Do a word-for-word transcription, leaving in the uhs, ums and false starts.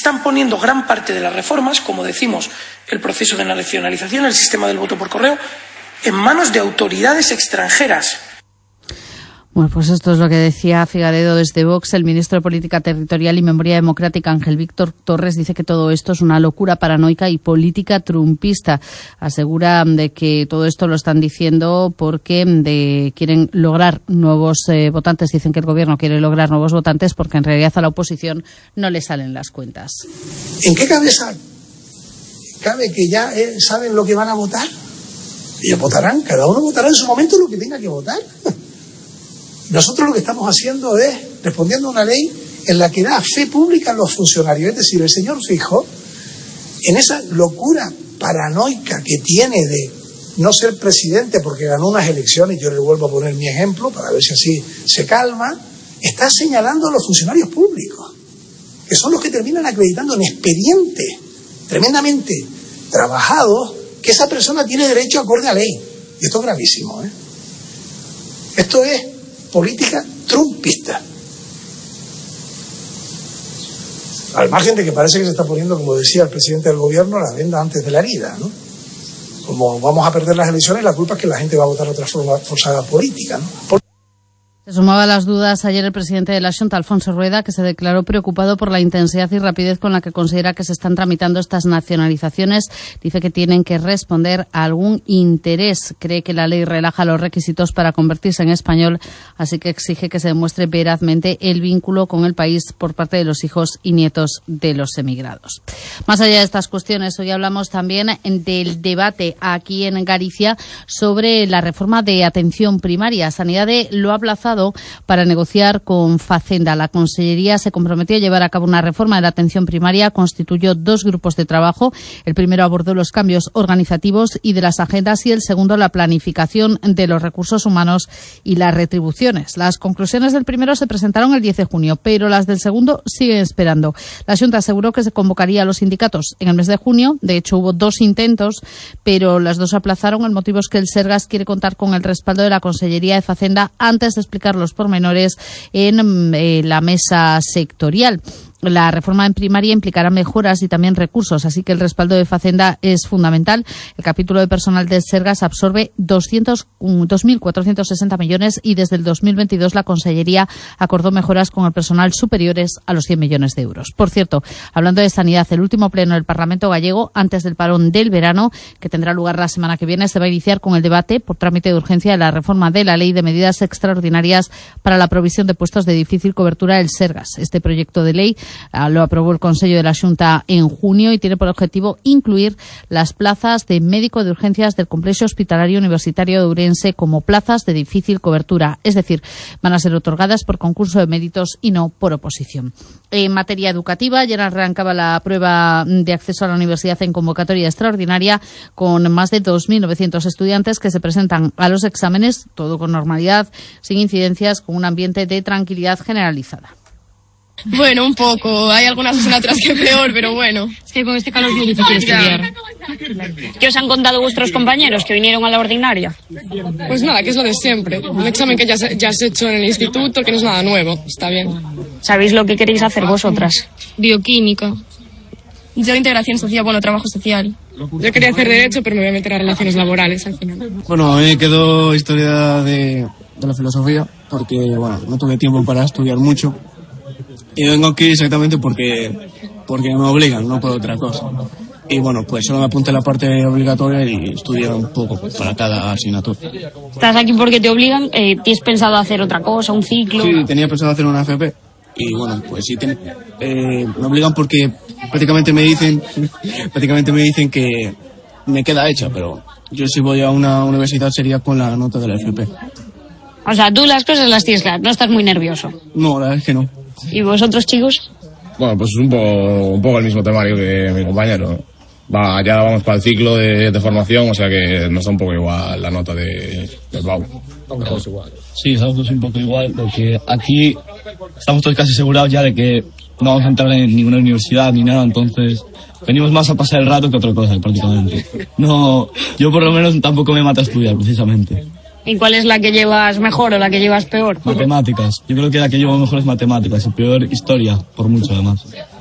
están poniendo gran parte de las reformas, como decimos, el proceso de nacionalización, el sistema del voto por correo, en manos de autoridades extranjeras. Bueno, pues esto es lo que decía Figaredo desde Vox. El ministro de Política Territorial y Memoria Democrática, Ángel Víctor Torres, dice que todo esto es una locura paranoica y política trumpista. Asegura de que todo esto lo están diciendo porque de, quieren lograr nuevos eh, votantes. Dicen que el gobierno quiere lograr nuevos votantes porque en realidad a la oposición no le salen las cuentas. ¿En qué cabeza cabe que ya eh, saben lo que van a votar? Ellos votarán, cada uno votará en su momento lo que tenga que votar. Nosotros lo que estamos haciendo es respondiendo a una ley en la que da fe pública a los funcionarios. Es decir, el señor Feijóo, en esa locura paranoica que tiene de no ser presidente porque ganó unas elecciones, yo le vuelvo a poner mi ejemplo para ver si así se calma, está señalando a los funcionarios públicos, que son los que terminan acreditando en expedientes tremendamente trabajados que esa persona tiene derecho acorde a ley. Y esto es gravísimo, ¿eh? Esto es política trumpista. Al margen de que parece que se está poniendo, como decía el presidente del gobierno, la venda antes de la herida, ¿no? Como vamos a perder las elecciones, la culpa es que la gente va a votar otra forma forzada política, ¿no? Por... Se sumaba a las dudas ayer el presidente de la Xunta, Alfonso Rueda, que se declaró preocupado por la intensidad y rapidez con la que considera que se están tramitando estas nacionalizaciones. Dice que tienen que responder a algún interés. Cree que la ley relaja los requisitos para convertirse en español, así que exige que se demuestre verazmente el vínculo con el país por parte de los hijos y nietos de los emigrados. Más allá de estas cuestiones, hoy hablamos también del debate aquí en Galicia sobre la reforma de atención primaria. Sanidade lo ha aplazado para negociar con Facenda. La Consellería se comprometió a llevar a cabo una reforma de la atención primaria. Constituyó dos grupos de trabajo. El primero abordó los cambios organizativos y de las agendas y el segundo la planificación de los recursos humanos y las retribuciones. Las conclusiones del primero se presentaron el diez de junio, pero las del segundo siguen esperando. La Xunta aseguró que se convocaría a los sindicatos en el mes de junio. De hecho, hubo dos intentos, pero las dos se aplazaron. El motivo es que el Sergas quiere contar con el respaldo de la Consellería de Facenda antes de explicar los pormenores en eh, la mesa sectorial. La reforma en primaria implicará mejoras y también recursos, así que el respaldo de Facenda es fundamental. El capítulo de personal del Sergas absorbe dos mil cuatrocientos sesenta millones y desde el dos mil veintidós la Consellería acordó mejoras con el personal superiores a los cien millones de euros. Por cierto, hablando de sanidad, el último pleno del Parlamento gallego antes del parón del verano, que tendrá lugar la semana que viene, se va a iniciar con el debate por trámite de urgencia de la reforma de la Ley de Medidas Extraordinarias para la provisión de puestos de difícil cobertura del Sergas. Este proyecto de ley lo aprobó el Consejo de la Xunta en junio y tiene por objetivo incluir las plazas de médico de urgencias del Complejo Hospitalario Universitario de Ourense como plazas de difícil cobertura. Es decir, van a ser otorgadas por concurso de méritos y no por oposición. En materia educativa, ayer arrancaba la prueba de acceso a la universidad en convocatoria extraordinaria con más de dos mil novecientos estudiantes que se presentan a los exámenes, todo con normalidad, sin incidencias, con un ambiente de tranquilidad generalizada. Bueno, un poco. Hay algunas asignaturas que peor, pero bueno. Es que con este calor es muy difícil estudiar. ¿Qué os han contado vuestros compañeros que vinieron a la ordinaria? Pues nada, que es lo de siempre. Un examen que ya, ya has hecho en el instituto, que no es nada nuevo. Está bien. ¿Sabéis lo que queréis hacer vosotras? Bioquímica. Yo integración social, bueno, trabajo social. Yo quería hacer derecho, pero me voy a meter a relaciones laborales al final. Bueno, a mí me quedó historia de, de la filosofía, porque, bueno, no tuve tiempo para estudiar mucho. Y vengo aquí exactamente porque porque me obligan, no por otra cosa. Y bueno, pues solo me apunté la parte obligatoria y estudié un poco para cada asignatura. ¿Estás aquí porque te obligan? Eh, ¿Tienes pensado hacer otra cosa, un ciclo? Sí, tenía pensado hacer una F P. Y bueno, pues sí, ten, eh, me obligan porque prácticamente me dicen prácticamente me dicen que me queda hecha, pero yo si voy a una universidad sería con la nota de la F P. O sea, tú las cosas las tienes claras, no estás muy nervioso. No, la verdad es que no. ¿Y vosotros, chicos? Bueno, pues un poco, un poco el mismo temario que mi compañero. Va, ya vamos para el ciclo de, de formación, o sea que nos da un poco igual la nota de, del B A U. Estamos igual. Sí, estamos todos un poco igual, porque aquí estamos todos casi asegurados ya de que no vamos a entrar en ninguna universidad ni nada, entonces venimos más a pasar el rato que otra cosa, prácticamente. No, yo por lo menos tampoco me mata a estudiar, precisamente. ¿Y cuál es la que llevas mejor o la que llevas peor? Matemáticas. Yo creo que la que llevo mejor es matemáticas y peor historia, por mucho además.